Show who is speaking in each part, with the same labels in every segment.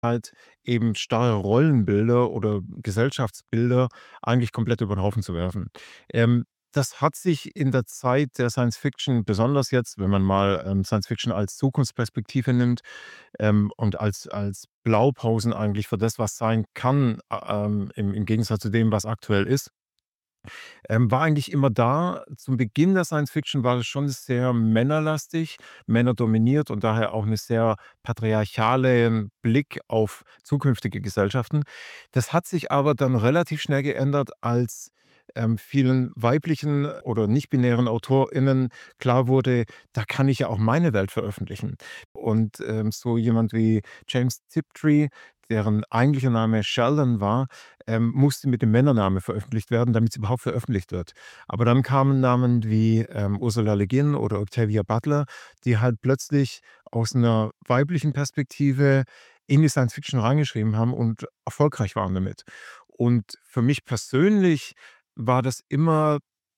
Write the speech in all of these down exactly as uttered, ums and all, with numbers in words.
Speaker 1: halt eben starre Rollenbilder oder Gesellschaftsbilder eigentlich komplett über den Haufen zu werfen. Ähm, das hat sich in der Zeit der Science Fiction, besonders jetzt, wenn man mal, ähm, Science Fiction als Zukunftsperspektive nimmt, ähm, und als als Blaupausen eigentlich für das, was sein kann, a ähm, im im Gegensatz zu dem, was aktuell ist, ähm, war eigentlich immer da. Zum Beginn der Science Fiction war es schon sehr männerlastig, männerdominiert und daher auch 'ne sehr patriarchalen Blick auf zukünftige Gesellschaften. Das hat sich aber dann relativ schnell geändert, als, ähm, vielen weiblichen oder nicht-binären AutorInnen klar wurde: „Da kann ich ja auch meine Welt veröffentlichen.“ Und, ähm, so jemand wie James Tiptree, deren eigentlicher Name Sheldon war, ähm, musste mit dem Männernamen veröffentlicht werden, damit's überhaupt veröffentlicht wird. Aber dann kamen Namen wie, ähm, Ursula Le Guin oder Octavia Butler, die halt plötzlich aus 'ner weiblichen Perspektive in die Science Fiction reingeschrieben haben und erfolgreich waren damit. Und für mich persönlich war das immer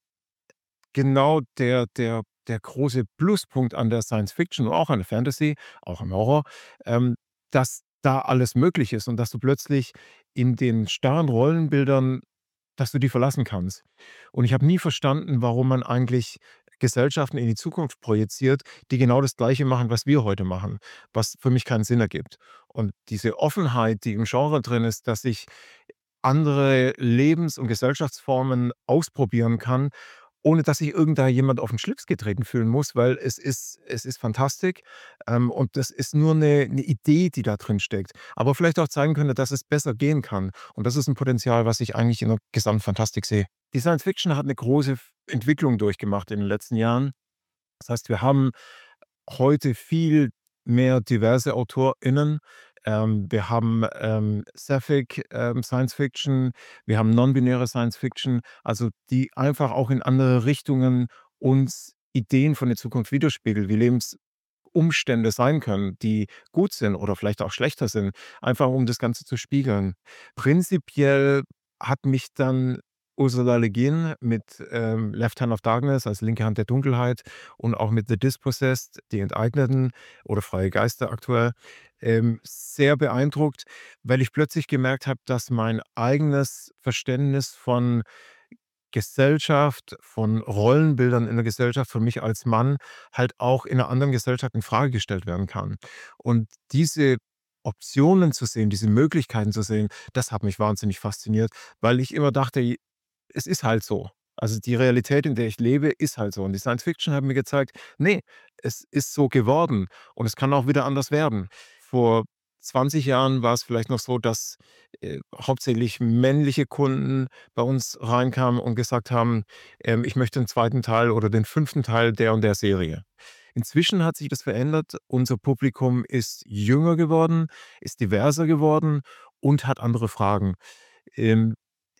Speaker 1: genau der der der große Pluspunkt an der Science Fiction und auch an der Fantasy, auch im Horror, ähm, dass da alles möglich ist und dass du plötzlich in den starren Rollenbildern dass du die verlassen kannst. Und ich habe nie verstanden, warum man eigentlich Gesellschaften in die Zukunft projiziert, die genau das Gleiche machen, was wir heute machen, was für mich keinen Sinn ergibt. Und diese Offenheit, die im Genre drin ist, dass ich andere Lebens und Gesellschaftsformen ausprobieren kann, ohne dass sich irgend da jemand auf 'n Schlips getreten fühlen muss, weil es ist es ist Fantastik, ähm, und das ist nur 'ne 'ne Idee, die da drin steckt. Aber vielleicht auch zeigen könnte, dass es besser gehen kann. Und das ist 'n Potenzial, was ich eigentlich in der Gesamtfantastik sehe. Die Science Fiction hat 'ne große F Entwicklung durchgemacht in den letzten Jahren. Das heißt, wir haben heute viel mehr diverse AutorInnen. Ähm, wir haben, ähm, Sapphic, ähm, Science Fiction, wir haben non-binäre Science Fiction, also die einfach auch in andere Richtungen uns Ideen von der Zukunft widerspiegeln, wie Lebensumstände sein können, die gut sind oder vielleicht auch schlechter sind, einfach um das Ganze zu spiegeln. Prinzipiell hat mich dann Ursula Le Guin mit, ähm, Left Hand of Darkness, also „Linke Hand der Dunkelheit“ und auch mit „The Dispossessed“, „Die Enteigneten“ oder „Freie Geister“ aktuell, ähm, sehr beeindruckt, weil ich plötzlich gemerkt habe, dass mein eigenes Verständnis von Gesellschaft, von Rollenbildern in der Gesellschaft für mich als Mann halt auch in 'ner anderen Gesellschaft infrage gestellt werden kann. Und diese Optionen zu sehen, diese Möglichkeiten zu sehen, das hat mich wahnsinnig fasziniert, weil ich immer dachte: „J es ist halt so.“ Also, die Realität, in der ich lebe, ist halt so. Und die Science Fiction hat mir gezeigt: „Ne, es ist so geworden und es kann auch wieder anders werden.“ Vor zwanzig Jahren war's vielleicht noch so, dass, äh, hauptsächlich männliche Kunden bei uns reinkamen und gesagt haben: „Ähm, ich möchte 'n zweiten Teil oder den fünften Teil der und der Serie.“ Inzwischen hat sich das verändert. Unser Publikum ist jünger geworden, ist diverser geworden und hat andere Fragen. Ähm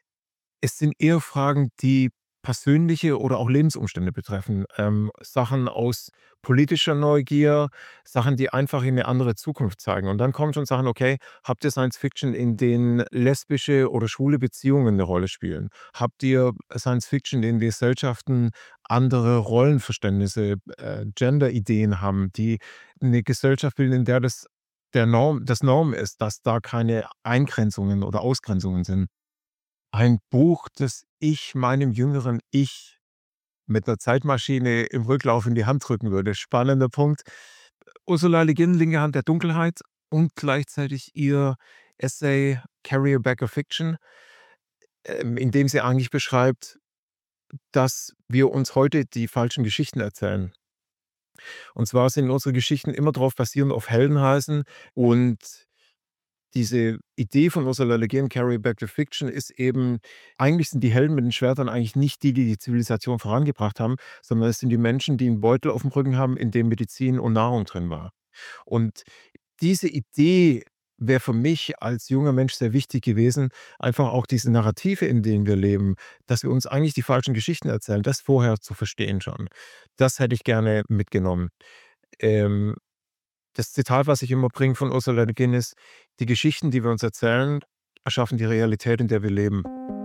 Speaker 1: es sind eher Fragen, die persönliche oder auch Lebensumstände betreffen, ähm, Sachen aus politischer Neugier, Sachen, die einfach in 'ne andere Zukunft zeigen. Und dann kommen schon Sachen: „Okay, habt ihr Science Fiction, in denen lesbische oder schwule Beziehungen 'ne Rolle spielen? Habt ihr Science Fiction, in Gesellschaften andere Rollenverständnisse, äh, Gender-Ideen haben, die 'ne Gesellschaft bilden, in der das der Norm das Norm ist, dass da keine Eingrenzungen oder Ausgrenzungen sind?“ Ein Buch, das ich meinem jüngeren Ich mit 'ner Zeitmaschine im Rücklauf in die Hand drücken würde. Spannender Punkt. Ursula Le Guin, „Linke Hand der Dunkelheit“ und gleichzeitig ihr Essay „Carry a Bag of Fiction“, ähm, in dem sie eigentlich beschreibt, dass wir uns heute die falschen Geschichten erzählen. Und zwar sind unsere Geschichten immer drauf basierend auf Heldenreisen und diese Idee von Ursula Le Guin, „Carry a Bag of Fiction“, ist eben eigentlich sind die Helden mit den Schwertern eigentlich nicht die, die die Zivilisation vorangebracht haben, sondern es sind die Menschen, die 'n Beutel aufm Rücken haben, in dem Medizin und Nahrung drin war. Und diese Idee wäre für mich als junger Mensch sehr wichtig gewesen, einfach auch diese Narrative, in denen wir leben, dass wir uns eigentlich die falschen Geschichten erzählen, das vorher zu verstehen schon. Das hätte ich gerne mitgenommen. Ähm, das Zitat, was ich immer bringe von Ursula Le Guin ist: „Die Geschichten, die wir uns erzählen, erschaffen die Realität, in der wir leben.“